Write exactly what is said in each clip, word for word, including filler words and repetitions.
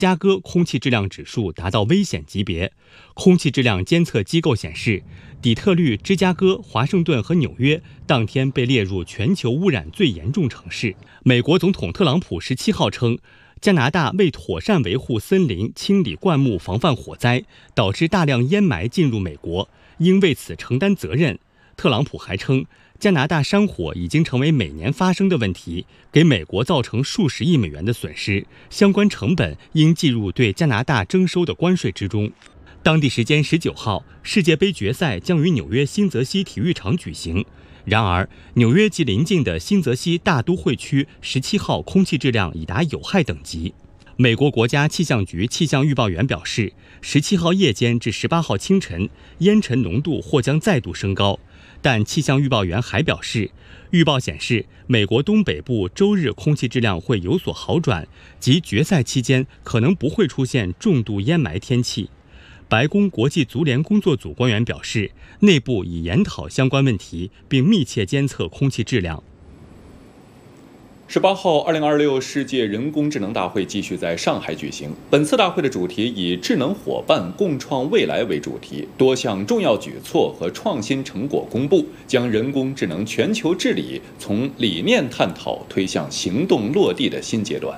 加哥空气质量指数达到危险级别。空气质量监测机构显示，底特律、芝加哥、华盛顿和纽约当天被列入全球污染最严重城市。美国总统特朗普十七号称，加拿大未妥善维护森林、清理灌木、防范火灾，导致大量烟霾进入美国，应为此承担责任。特朗普还称，加拿大山火已经成为每年发生的问题，给美国造成数十亿美元的损失，相关成本应计入对加拿大征收的关税之中。当地时间十九号，世界杯决赛将于纽约新泽西体育场举行。然而，纽约及邻近的新泽西大都会区十七号空气质量已达有害等级。美国国家气象局气象预报员表示，十七号夜间至十八号清晨，烟尘浓度或将再度升高。但气象预报员还表示，预报显示美国东北部周日空气质量会有所好转，及决赛期间可能不会出现重度烟霾天气。白宫国际足联工作组官员表示，内部已研讨相关问题，并密切监测空气质量。 十八号，二零二六世界人工智能大会继续在上海举行。本次大会的主题以智能伙伴共创未来为主题，多项重要举措和创新成果公布，将人工智能全球治理从理念探讨推向行动落地的新阶段。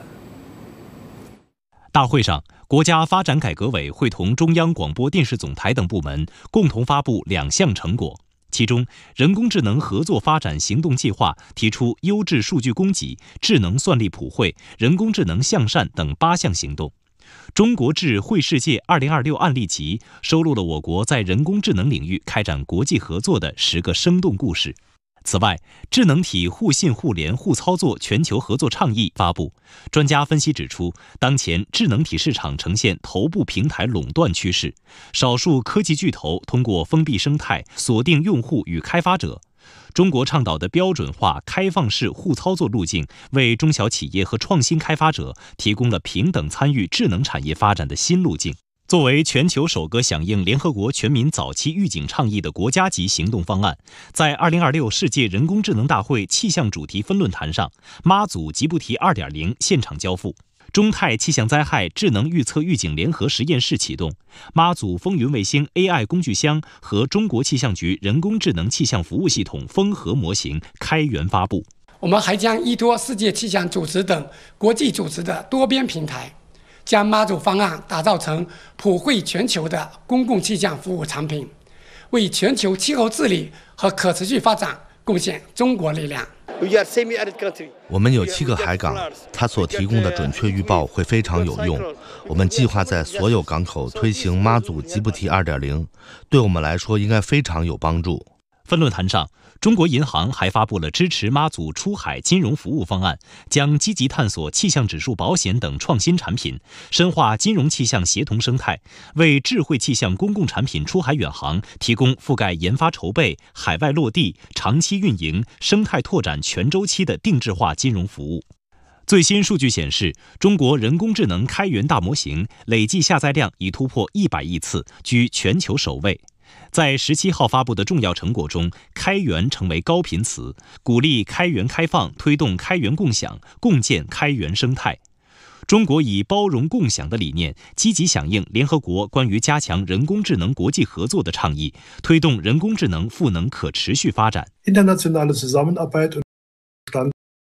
大会上，国家发展改革委会同中央广播电视总台等部门共同发布两项成果。其中，人工智能合作发展行动计划提出优质数据供给、智能算力普惠、人工智能向善等八项行动。中国智慧世界二零二六案例集收录了我国在人工智能领域开展国际合作的十个生动故事。此外，智能体互信互联互操作全球合作倡议发布。专家分析指出，当前智能体市场呈现头部平台垄断趋势，少数科技巨头通过封闭生态锁定用户与开发者。中国倡导的标准化、开放式互操作路径，为中小企业和创新开发者提供了平等参与智能产业发展的新路径。作为全球首个响应联合国全民早期预警倡议的国家级行动方案，在二零二六世界人工智能大会气象主题分论坛上，妈祖吉布提 二点零 现场交付，中泰气象灾害智能预测预警联合实验室启动，妈祖风云卫星 A I 工具箱和中国气象局人工智能气象服务系统风和模型开源发布。 我们还将依托世界气象组织等国际组织的多边平台，将妈祖方案打造成普惠全球的公共气象服务产品，为全球气候治理和可持续发展贡献中国力量。 我们有七个海港，它所提供的准确预报会非常有用。我们计划在所有港口推行妈祖吉布提 二点零， 对我们来说应该非常有帮助。 分论坛上，中国银行还发布了支持妈祖出海金融服务方案，将积极探索气象指数保险等创新产品，深化金融气象协同生态，为智慧气象公共产品出海远航提供覆盖研发筹备、海外落地、长期运营、生态拓展全周期的定制化金融服务。最新数据显示，中国人工智能开源大模型累计下载量已突破一百亿次，居全球首位。在十七号发布的重要成果中，开源成为高频词，鼓励开源开放，推动开源共享，共建开源生态。中国以包容共享的理念，积极响应联合国关于加强人工智能国际合作的倡议，推动人工智能赋能可持续发展。 Internationale Zusammenarbeit und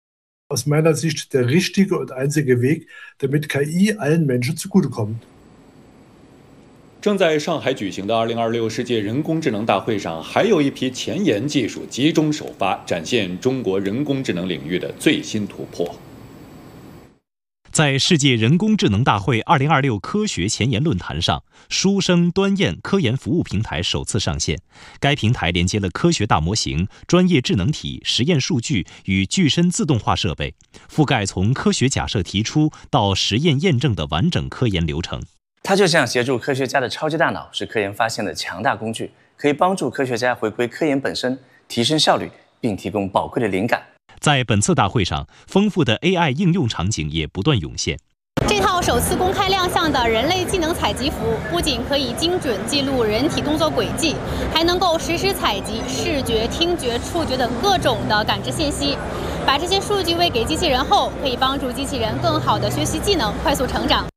aus meiner Sicht der richtige und einzige Weg, damit K I allen Menschen zugutekommt。 正在上海举行的二零二六世界人工智能大会上，还有一批前沿技术集中首发，展现中国人工智能领域的最新突破。 在世界人工智能大会二零二六科学前沿论坛上，书生端砚科研服务平台首次上线。该平台连接了科学大模型、专业智能体、实验数据与具身自动化设备，覆盖从科学假设提出到实验验证的完整科研流程。 它就像协助科学家的超级大脑，是科研发现的强大工具，可以帮助科学家回归科研本身，提升效率，并提供宝贵的灵感。 在本次大会上，丰富的 A I 应用场景也不断涌现。 这套首次公开亮相的人类技能采集服，不仅可以精准记录人体动作轨迹，还能够实时采集视觉、听觉、触觉等各种的感知信息。把这些数据喂给机器人后，可以帮助机器人更好地学习技能，快速成长。